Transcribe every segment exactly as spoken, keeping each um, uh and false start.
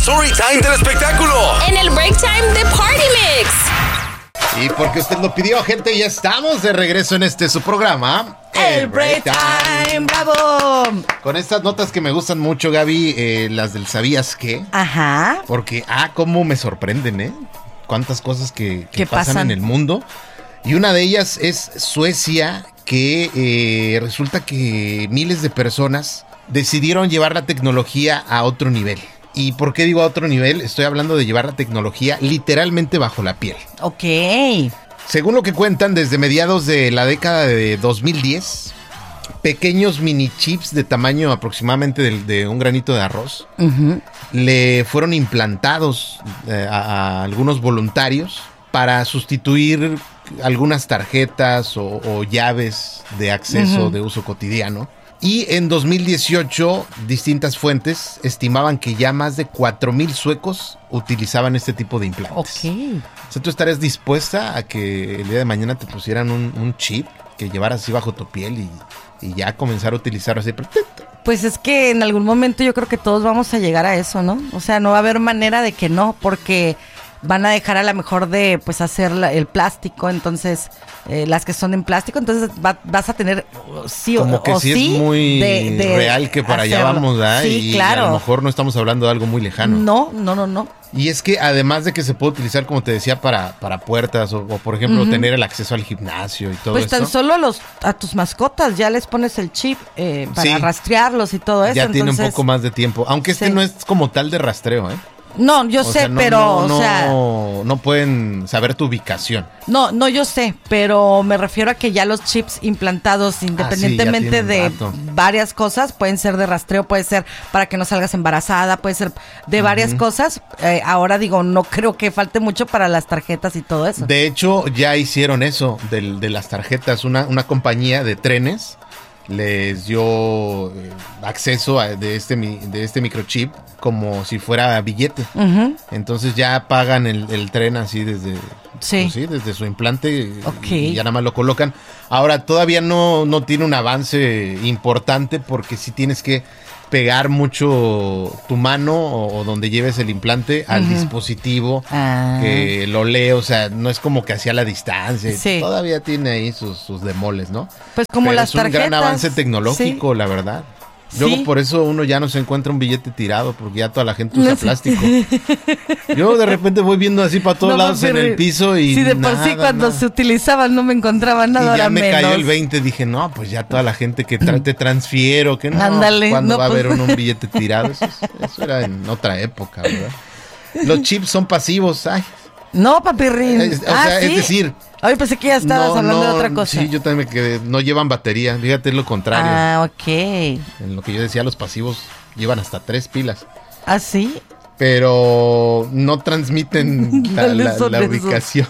story time del espectáculo. En el break time de Party Mix. Y porque usted lo pidió, gente, ya estamos de regreso en este su programa. El Break Time, bravo. Con estas notas que me gustan mucho, Gaby, eh, las del ¿sabías qué? Ajá. Porque, ah, cómo me sorprenden, ¿eh? Cuántas cosas que, que pasan, pasan en el mundo. Y una de ellas es Suecia, que eh, resulta que miles de personas decidieron llevar la tecnología a otro nivel. ¿Y por qué digo a otro nivel? Estoy hablando de llevar la tecnología literalmente bajo la piel. Ok. Según lo que cuentan, desde mediados de la década de dos mil diez, pequeños mini chips de tamaño aproximadamente de, de un granito de arroz uh-huh. le fueron implantados eh, a, a algunos voluntarios para sustituir algunas tarjetas o, o llaves de acceso uh-huh. de uso cotidiano. Y en dos mil dieciocho, distintas fuentes estimaban que ya más de cuatro mil suecos utilizaban este tipo de implantes. Ok. O sea, ¿tú estarías dispuesta a que el día de mañana te pusieran un, un chip que llevaras así bajo tu piel y, y ya comenzar a utilizarlo así? Pues es que en algún momento yo creo que todos vamos a llegar a eso, ¿no? O sea, no va a haber manera de que no, porque van a dejar a lo mejor de pues hacer la, el plástico, entonces eh, las que son en plástico, entonces va, vas a tener sí como o, que o sí, sí es muy de, de real que para hacerlo. allá vamos, ¿verdad? Sí, y claro. a lo mejor no estamos hablando de algo muy lejano. No, no, no, no. Y es que además de que se puede utilizar, como te decía, para, para puertas o, o por ejemplo, uh-huh. tener el acceso al gimnasio y todo eso. Pues tan solo a, los, a tus mascotas ya les pones el chip eh, para sí. rastrearlos y todo eso. Ya entonces, tiene un poco más de tiempo, aunque este sí. no es como tal de rastreo, ¿eh? No, yo o sé, sea, no, pero, no, no, o sea... No pueden saber tu ubicación. No, no, yo sé, pero me refiero a que ya los chips implantados, independientemente ah, sí, de rato. varias cosas, pueden ser de rastreo, puede ser para que no salgas embarazada, puede ser de varias uh-huh. cosas. Eh, ahora digo, no creo que falte mucho para las tarjetas y todo eso. De hecho, ya hicieron eso de, de las tarjetas. Una, una compañía de trenes les dio eh, acceso a, de, este, de este microchip como si fuera billete. Uh-huh. Entonces ya pagan el, el tren así desde, sí. Pues sí, desde su implante okay. y ya nada más lo colocan. Ahora todavía no, no tiene un avance importante porque sí tienes que pegar mucho tu mano o, o donde lleves el implante al uh-huh. dispositivo ah. que lo lee, o sea, no es como que hacia la distancia, sí. todavía tiene ahí sus, sus demoles, ¿no? Pues como Pero las es un tarjetas. gran avance tecnológico, sí. la verdad. Luego sí. por eso uno ya no se encuentra un billete tirado, porque ya toda la gente usa no sé. plástico. Yo de repente voy viendo así para todos no, lados en el piso y sí, de nada, por sí cuando nada. se utilizaban no me encontraba nada. Y ya ahora me menos. cayó el veinte, dije, no, pues ya toda la gente que tra- te transfiero, que no, Ándale, ¿cuándo no, va pues. a haber un, un billete tirado? Eso, eso era en otra época, ¿verdad? Los chips son pasivos, ay. No, papirrín. Es, o ah, sea, ¿sí? es decir... Ay, pensé que ya estabas no, hablando no, de otra cosa. Sí, yo también me quedé, no llevan batería, fíjate, es lo contrario. Ah, ok. En lo que yo decía, los pasivos llevan hasta tres pilas. ¿Ah, sí? Pero no transmiten la, la, la ubicación.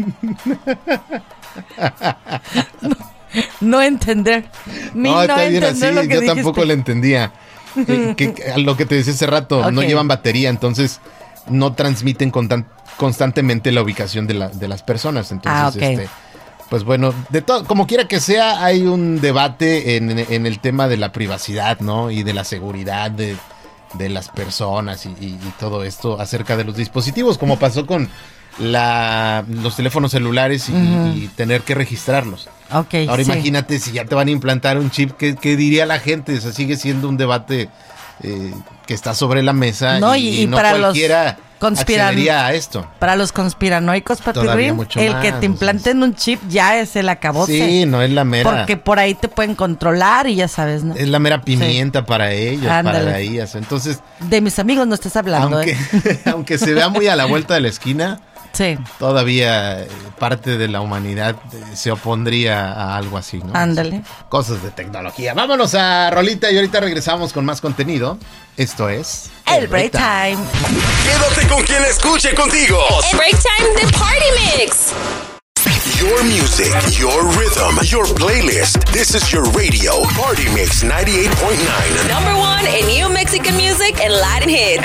no, no entender. Mi no, está no bien entender así, lo que yo dijiste. tampoco lo entendía. que, que, lo que te decía hace rato, okay. no llevan batería, entonces no transmiten constant, constantemente la ubicación de, la, de las personas. Entonces, ah, okay. este, pues bueno, de todo, como quiera que sea, hay un debate en, en el tema de la privacidad, ¿no? Y de la seguridad de, de las personas y, y, y todo esto acerca de los dispositivos, como pasó con la, los teléfonos celulares y, uh-huh. y tener que registrarlos. Okay, ahora sí. imagínate si ya te van a implantar un chip, ¿qué, qué diría la gente? O sea, sigue siendo un debate eh, que está sobre la mesa no, y, y, y no para cualquiera los accedería a esto. Para los conspiranoicos, papirrín, el más, que te implanten un chip ya es el acabose. Sí, no es la mera. Porque por ahí te pueden controlar y ya sabes, ¿no? Es la mera pimienta sí. para ellos, Ándale. para ahí. Entonces, de mis amigos no estás hablando, aunque, ¿eh? aunque se vea muy a la vuelta de la esquina, sí. todavía parte de la humanidad se opondría a algo así, ¿no? Ándale. Cosas de tecnología. Vámonos a rolita y ahorita regresamos con más contenido. Esto es... El Break Time. Quédate con quien escuche contigo. El Break Time de Party Mix. Your music, your rhythm, your playlist. This is your radio. Party Mix ninety-eight point nine. Number one in new Mexican music and Latin hits.